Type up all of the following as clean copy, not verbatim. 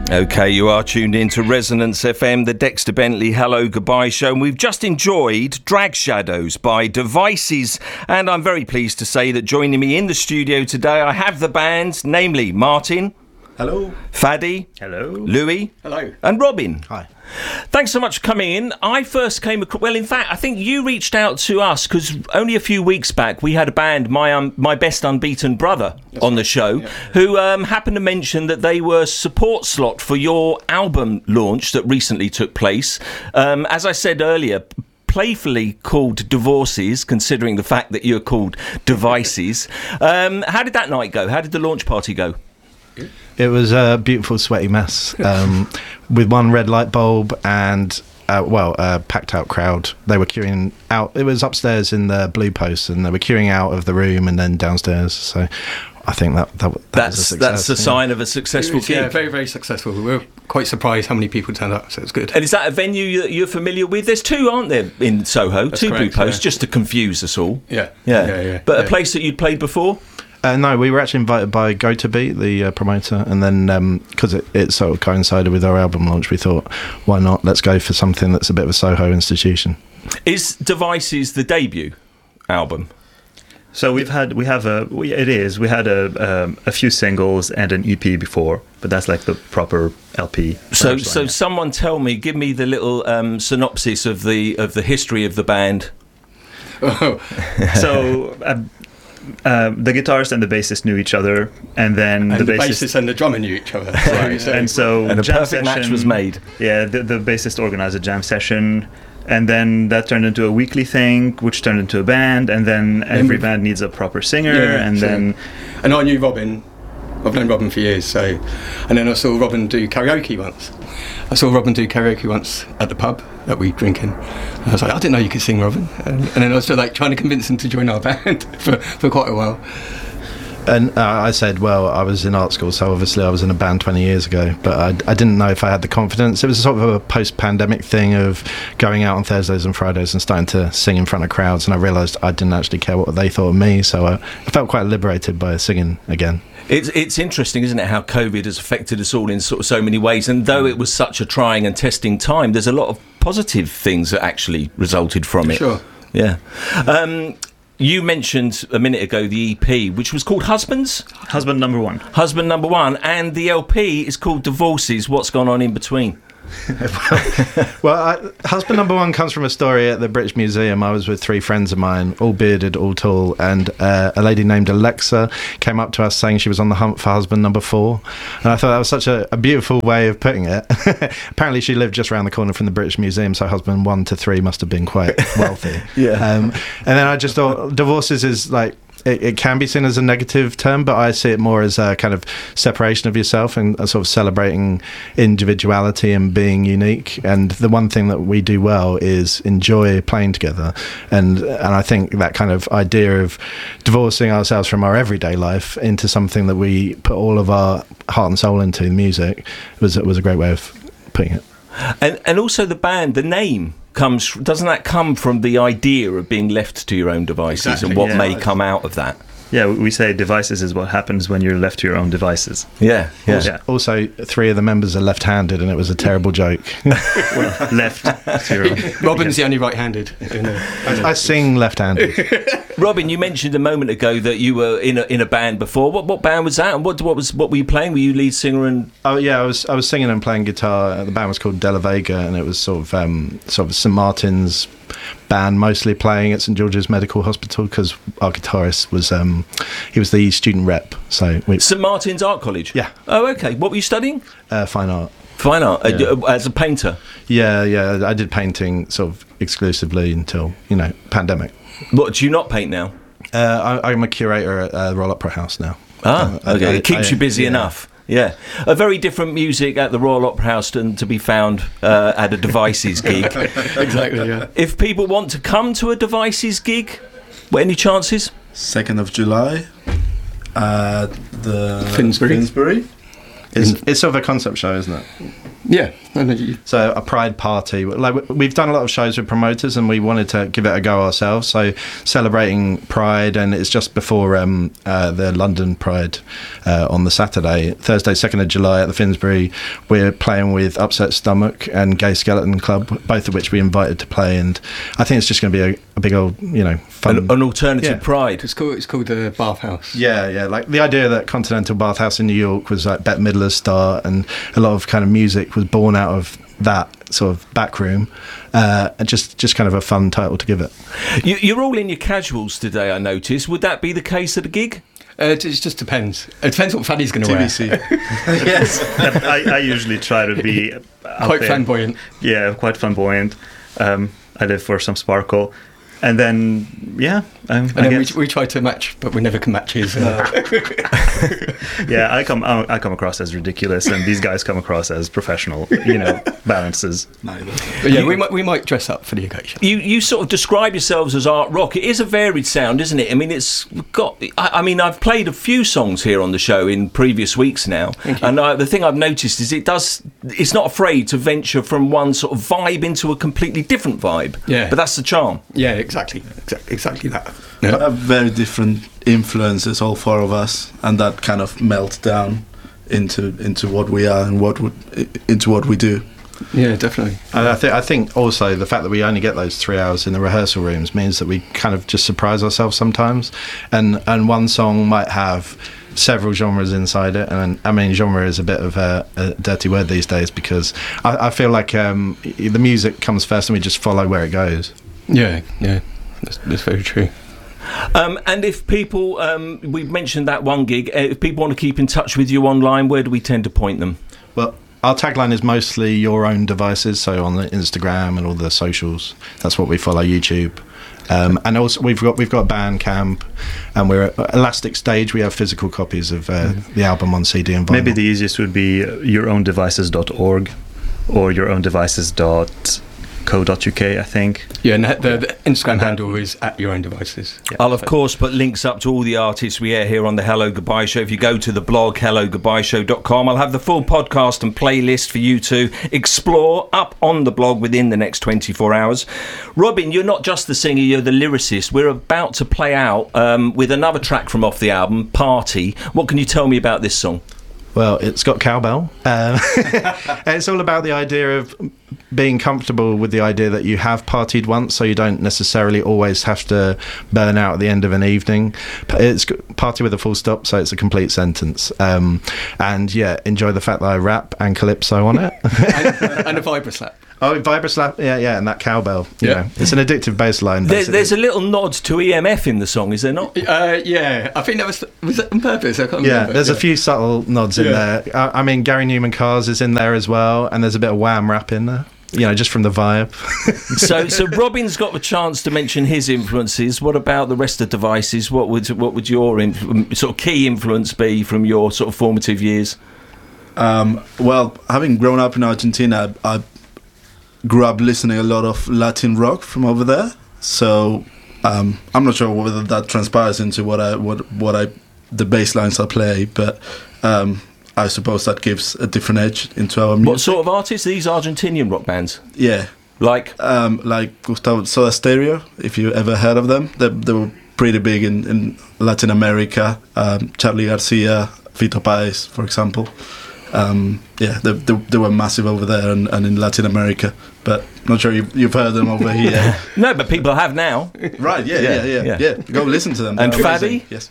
Okay, you are tuned in to Resonance FM, the Dexter Bentley Hello Goodbye show, and we've just enjoyed Drag Shadows by Devices, and I'm very pleased to say that joining me in the studio today I have the band, namely Martin. Hello. Faddy. Hello. Louis. Hello. And Robin. Hi. Thanks so much for coming in. I first came across... Well, in fact, I think you reached out to us because only a few weeks back we had a band, My Best Unbeaten Brother, on the show, who happened to mention that they were support slot for your album launch that recently took place. As I said earlier, playfully called Divorces, considering the fact that you're called Devices. How did that night go? How did the launch party go? It was a beautiful, sweaty mess with one red light bulb and, a packed out crowd. They were queuing out. It was upstairs in the Blue Post, and they were queuing out of the room and then downstairs. So I think that was a success. That's a sign of a successful gig. Yeah, very, very successful. We were quite surprised how many people turned up, so it was good. And is that a venue you're familiar with? There's two, aren't there, in Soho? That's two correct, Blue Posts, yeah. just to confuse us all. Yeah. But a place that you'd played before? No, we were actually invited by Go To Beat, the promoter, and then because it sort of coincided with our album launch, we thought, why not? Let's go for something that's a bit of a Soho institution. Is Devices the debut album? So we had a few singles and an EP before, but that's like the proper LP. So someone give me the little synopsis of the history of the band. So the guitarist and the bassist knew each other, and then the bassist and the drummer knew each other. Right. And a perfect match was made. Yeah, the bassist organized a jam session, and then that turned into a weekly thing, which turned into a band, and then every band needs a proper singer, and I knew Robin. I've known Robin for years, and then I saw Robin do karaoke once. At the pub that we drink in. And I was like, I didn't know you could sing, Robin. And then I was sort of like trying to convince him to join our band for quite a while. And I said, well, I was in art school, so obviously I was in a band 20 years ago, but I didn't know if I had the confidence. It was sort of a post-pandemic thing of going out on Thursdays and Fridays and starting to sing in front of crowds, and I realised I didn't actually care what they thought of me, so I felt quite liberated by singing again. It's interesting, isn't it, how COVID has affected us all in so many ways, and though it was such a trying and testing time, there's a lot of positive things that actually resulted from it. Sure. Yeah. You mentioned a minute ago the EP, which was called Husband Number One, and the LP is called Divorces. What's gone on in between? Well, Husband Number One comes from a story at the British Museum. I was with three friends of mine, all bearded, all tall, and a lady named Alexa came up to us saying she was on the hunt for husband number 4, and I thought that was such a beautiful way of putting it. Apparently she lived just around the corner from the British Museum, so husband 1 to 3 must have been quite wealthy. And then I just thought Divorces is like, it can be seen as a negative term, but I see it more as a kind of separation of yourself and a sort of celebrating individuality and being unique. And the one thing that we do well is enjoy playing together. And I think that kind of idea of divorcing ourselves from our everyday life into something that we put all of our heart and soul into, music, was a great way of putting it. And also the band, the name doesn't that come from the idea of being left to your own devices and what may come out of that? Yeah, we say devices is what happens when you're left to your own devices. Yeah. Also, 3 of the members are left-handed, and it was a terrible joke. Well, left to your own. Robin's the only right-handed. I sing left-handed. Robin, you mentioned a moment ago that you were in a band before. What band was that, and what were you playing? Were you lead singer and? Oh yeah, I was singing and playing guitar. The band was called Della Vega, and it was sort of St Martin's band, mostly playing at St George's Medical Hospital, because our guitarist was he was the student rep. So St Martin's Art College. Yeah. Oh, okay. What were you studying? Fine art. Fine art. Yeah. As a painter. Yeah. I did painting sort of exclusively until pandemic. What, do you not paint now? I'm a curator at Royal Opera House now. Okay. It keeps you busy enough. Yeah, a very different music at the Royal Opera House than to be found at a Devices gig. Exactly, yeah. If people want to come to a Devices gig, any chances? 2nd of July at the Finsbury. It's sort of a concept show, isn't it? Yeah, So a pride party. Like we've done a lot of shows with promoters, and we wanted to give it a go ourselves. So celebrating Pride, and it's just before the London Pride on the Thursday, 2nd of July at the Finsbury. We're playing with Upset Stomach and Gay Skeleton Club, both of which we invited to play. And I think it's just going to be a big old, fun. An alternative Pride. It's called the Bathhouse. Yeah. Like the idea that Continental Bathhouse in New York was like Bette Midler's start, and a lot of kind of music was born out of that sort of back room. And just kind of a fun title to give it. You're all in your casuals today, I noticed. Would that be the case at a gig? It just depends. It depends what Fanny's going to wear. TBC. Yes, I usually try to be Quite flamboyant. Yeah, quite flamboyant. I live for some sparkle. And then, and then we try to match, but we never can match his. Yeah, I come across as ridiculous, and these guys come across as professional. Balances. But yeah, we might dress up for the occasion. You sort of describe yourselves as art rock. It is a varied sound, isn't it? I mean, it's got. I've played a few songs here on the show in previous weeks now, and the thing I've noticed is it's not afraid to venture from one sort of vibe into a completely different vibe. Yeah, but that's the charm. Yeah, exactly that. We have very different influences, all four of us, and that kind of melts down into what we are and into what we do. Yeah, definitely. And I think also the fact that we only get those 3 hours in the rehearsal rooms means that we kind of just surprise ourselves sometimes, and one song might have several genres inside it. And I mean, genre is a bit of a dirty word these days, because I feel like the music comes first and we just follow where it goes. Yeah, that's very true. And if people, we've mentioned that one gig, if people want to keep in touch with you online, where do we tend to point them? Well, our tagline is mostly your own devices, so on the Instagram and all the socials. That's what we follow, YouTube. And also we've got Bandcamp, and we're at Elastic Stage. We have physical copies of the album on CD and vinyl. Maybe the easiest would be yourowndevices.org or yourowndevices.co.uk, I think. Yeah, and the Instagram handle is at Your Own Devices. Yeah. I'll of course put links up to all the artists we air here on the Hello Goodbye Show. If you go to the blog hellogoodbyeshow.com, I'll have the full podcast and playlist for you to explore up on the blog within the next 24 hours. Robin, you're not just the singer, you're the lyricist. We're about to play out with another track from off the album, Party. What can you tell me about this song? Well, it's got cowbell. It's all about the idea of being comfortable with the idea that you have partied once, so you don't necessarily always have to burn out at the end of an evening. It's party with a full stop, so it's a complete sentence. And yeah, enjoy the fact that I rap and calypso on it. and a vibra-slap. Oh, vibra-slap, yeah, and that cowbell. Yeah, it's an addictive bass line. There's a little nod to EMF in the song, is there not? Yeah, I think was that on purpose? I can't remember. There's a few subtle nods in there. I mean, Gary Newman-Cars is in there as well, and there's a bit of Wham rap in there. Just from the vibe. So Robin's got the chance to mention his influences. What about the rest of Devices? What would your sort of key influence be from your sort of formative years? Well, having grown up in Argentina, I grew up listening a lot of Latin rock from over there. So I'm not sure whether that transpires into the bass lines I play, but I suppose that gives a different edge into our music. What sort of artists? These Argentinian rock bands? Yeah. Like Gustavo Soda Stereo, if you ever heard of them. They were pretty big in Latin America. Charlie Garcia, Fito Páez, for example. They were massive over there and in Latin America, but not sure you've heard them over here. No, but people have now. Right, yeah. Go listen to them. And Fadi? Yes.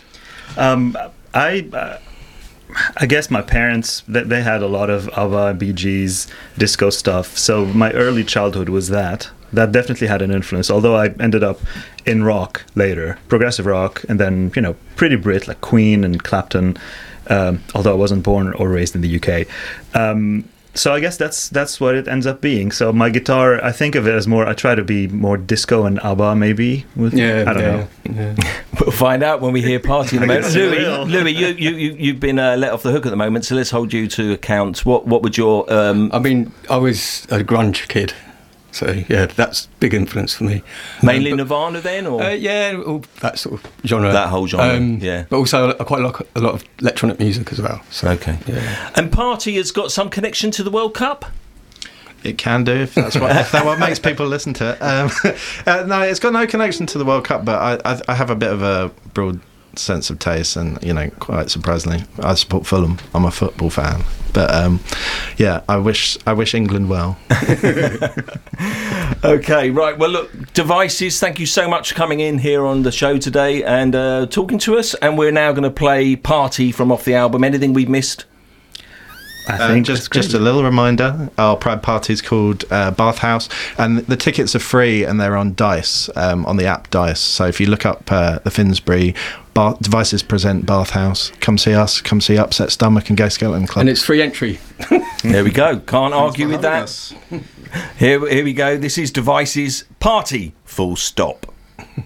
I guess my parents, they had a lot of ABBA, Bee Gees, disco stuff, so my early childhood was that. That definitely had an influence, although I ended up in rock later, progressive rock, and then, pretty Brit, like Queen and Clapton, although I wasn't born or raised in the UK. So I guess that's what it ends up being. So my guitar, I think of it as more, I try to be more disco and ABBA maybe. I don't know. Yeah. We'll find out when we hear Party in a moment. Louis, you've been let off the hook at the moment, so let's hold you to account. What would your... I mean, I was a grunge kid. So, yeah, that's big influence for me. Mainly Nirvana then? Or? All that sort of genre. That whole genre, yeah. But also I quite like a lot of electronic music as well. So, okay. Yeah. And Party has got some connection to the World Cup? It can do if that's what makes people listen to it. No, it's got no connection to the World Cup, but I have a bit of a broad sense of taste, and quite surprisingly, I support Fulham. I'm a football fan, but I wish England well. Okay, right. Well, look, Devices, thank you so much for coming in here on the show today and talking to us. And we're now going to play Party from off the album. Anything we've missed? I think just a little reminder, our Pride Party is called Bathhouse, and the tickets are free and they're on Dice, on the app Dice. So if you look up the Finsbury Devices present Bathhouse, come see us, come see Upset Stomach and Gay Skeleton Club. And it's free entry. There we go. Can't argue with that. Here we go. This is Devices Party, full stop.